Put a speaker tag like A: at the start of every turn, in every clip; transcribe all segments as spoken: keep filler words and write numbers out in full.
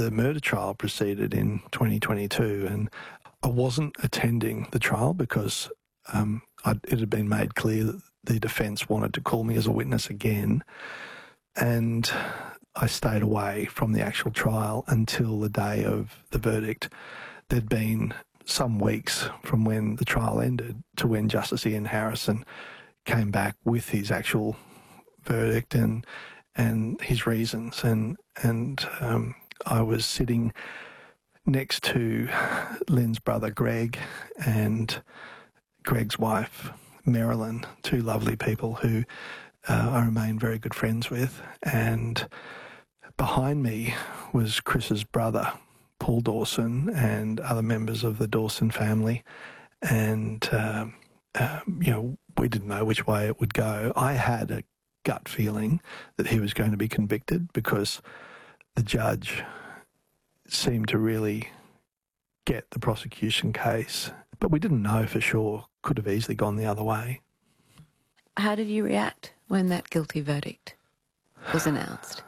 A: the murder trial proceeded in twenty twenty-two, and I wasn't attending the trial because um, I'd, it had been made clear that the defence wanted to call me as a witness again, and I stayed away from the actual trial until the day of the verdict. There'd been some weeks from when the trial ended to when Justice Ian Harrison came back with his actual verdict and and his reasons, and and um, I was sitting next to Lynn's brother Greg and Greg's wife Marilyn, two lovely people who uh, I remain very good friends with, and behind me was Chris's brother Paul Dawson and other members of the Dawson family, and um, uh, you know, we didn't know which way it would go. I had a gut feeling that he was going to be convicted because the judge seemed to really get the prosecution case, but we didn't know for sure. Could have easily gone the other way.
B: How did you react when that guilty verdict was announced?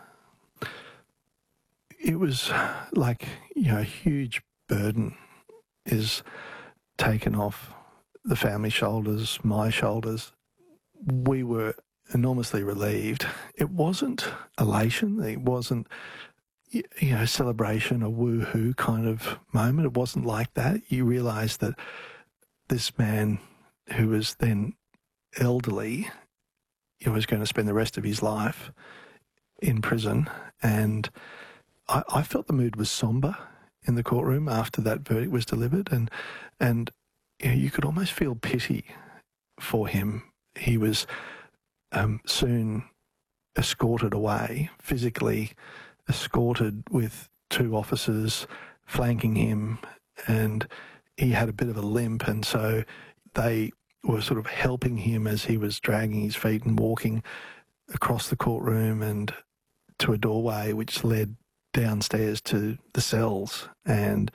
A: It was like, you know, a huge burden is taken off the family shoulders, my shoulders. We were enormously relieved. It wasn't elation. It wasn't, you know, celebration, a woo-hoo kind of moment. It wasn't like that. You realise that this man who was then elderly, he was going to spend the rest of his life in prison, and I, I felt the mood was sombre in the courtroom after that verdict was delivered, and and you know, you could almost feel pity for him. He was um, soon escorted away, physically escorted with two officers flanking him, and he had a bit of a limp, and so they were sort of helping him as he was dragging his feet and walking across the courtroom and to a doorway which led downstairs to the cells. And,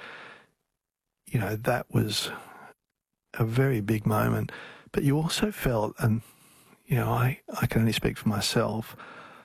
A: you know, that was a very big moment. But you also felt, and, you know, I, I can only speak for myself,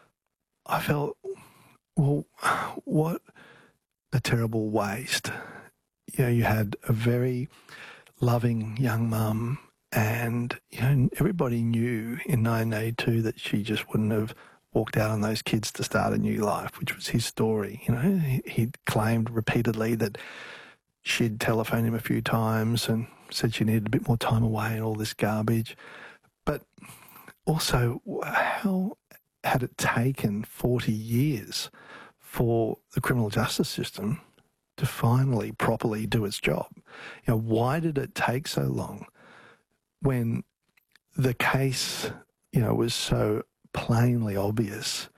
A: I felt, well, what a terrible waste. You know, you had a very loving young mum, and, you know, everybody knew in nineteen eighty-two that she just wouldn't have walked out on those kids to start a new life, which was his story. You know, he, he'd claimed repeatedly that she'd telephoned him a few times and said she needed a bit more time away and all this garbage. But also, how had it taken forty years for the criminal justice system to finally properly do its job? You know, why did it take so long when the case, you know, was so plainly obvious,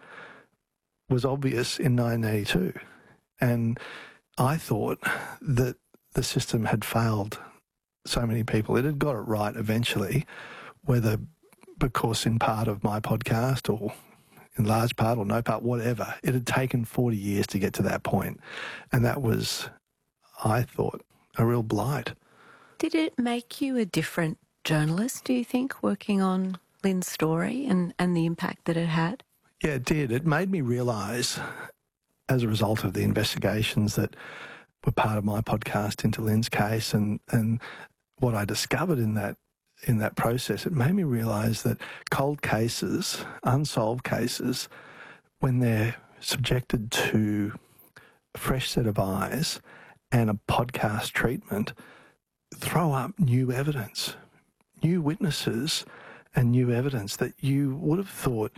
A: was obvious in nineteen eighty-two? And I thought that the system had failed so many people. It had got it right eventually, whether because in part of my podcast or in large part or no part, whatever. It had taken forty years to get to that point. And that was, I thought, a real blight.
B: Did it make you a different journalist, do you think, working on Lynn's story and, and the impact that it had?
A: Yeah, it did. It made me realise, as a result of the investigations that were part of my podcast into Lynn's case, and, and what I discovered in that in that process, it made me realise that cold cases, unsolved cases, when they're subjected to a fresh set of eyes and a podcast treatment, throw up new evidence, new witnesses and new evidence that you would have thought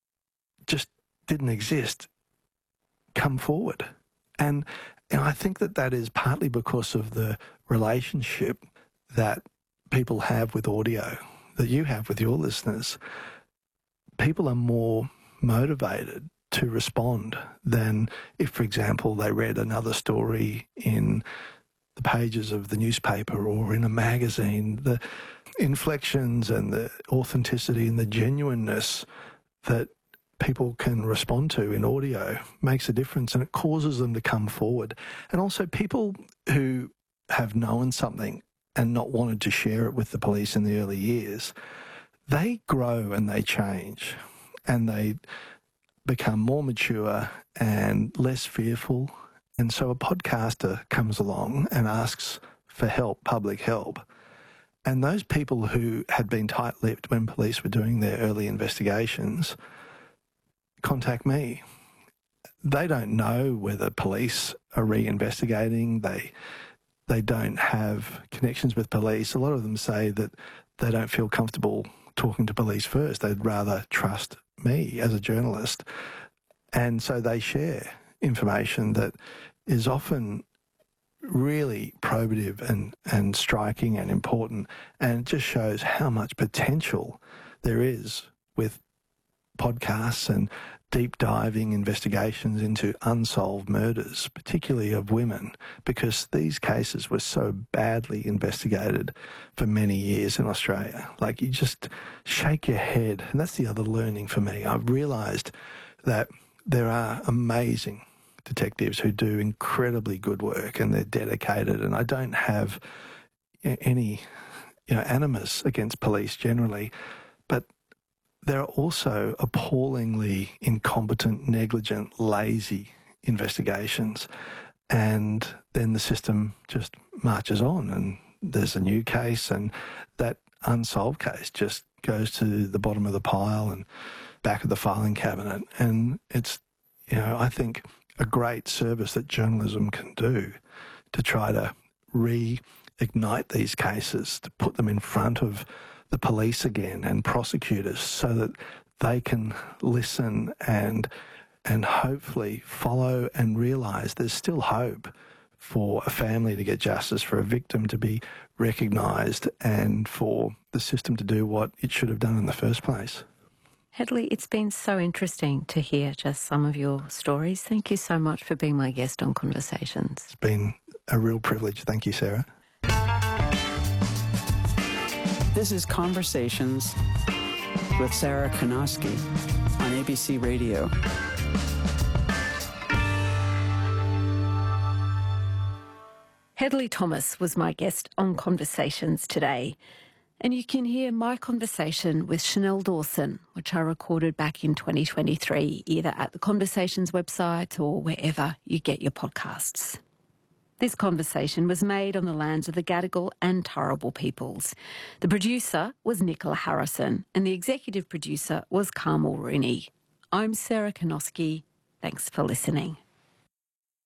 A: just didn't exist come forward. And, and I think that that is partly because of the relationship that people have with audio, that you have with your listeners. People are more motivated to respond than if, for example, they read another story in the pages of the newspaper or in a magazine. The inflections and the authenticity and the genuineness that people can respond to in audio makes a difference, and it causes them to come forward. And also people who have known something and not wanted to share it with the police in the early years, they grow and they change and they become more mature and less fearful And so a podcaster comes along and asks for help, public help. And those people who had been tight-lipped when police were doing their early investigations contact me. They don't know whether police are re-investigating. They they don't have connections with police. A lot of them say that they don't feel comfortable talking to police first. They'd rather trust me as a journalist. And so they share information that is often really probative and, and striking and important, and it just shows how much potential there is with podcasts and deep diving investigations into unsolved murders, particularly of women, because these cases were so badly investigated for many years in Australia. Like, you just shake your head. And that's the other learning for me. I've realised that there are amazing detectives who do incredibly good work and they're dedicated, and I don't have any, you know, animus against police generally, but there are also appallingly incompetent, negligent, lazy investigations, and then the system just marches on and there's a new case, and that unsolved case just goes to the bottom of the pile and back of the filing cabinet. And it's, you know, I think a great service that journalism can do to try to reignite these cases, to put them in front of the police again and prosecutors so that they can listen and and hopefully follow and realise there's still hope for a family to get justice, for a victim to be recognised, and for the system to do what it should have done in the first place.
B: Hedley, it's been so interesting to hear just some of your stories. Thank you so much for being my guest on Conversations.
A: It's been a real privilege. Thank you, Sarah.
C: This is Conversations with Sarah Kanoski on A B C Radio.
B: Hedley Thomas was my guest on Conversations today. And you can hear my conversation with Chanel Dawson, which I recorded back in twenty twenty-three, either at the Conversations website or wherever you get your podcasts. This conversation was made on the lands of the Gadigal and Turrbal peoples. The producer was Nicola Harrison and the executive producer was Carmel Rooney. I'm Sarah Kanoski. Thanks for listening.